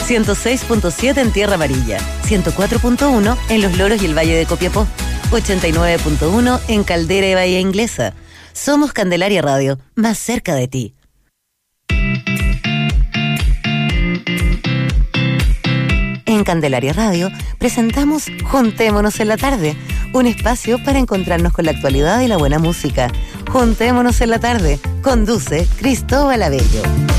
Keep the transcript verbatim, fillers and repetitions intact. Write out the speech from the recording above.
ciento seis punto siete en Tierra Amarilla, ciento cuatro punto uno en Los Loros y el Valle de Copiapó, ochenta y nueve punto uno en Caldera y Bahía Inglesa. Somos Candelaria Radio, más cerca de ti. En Candelaria Radio presentamos Juntémonos en la Tarde, un espacio para encontrarnos con la actualidad y la buena música. Juntémonos en la Tarde, conduce Cristóbal Abello.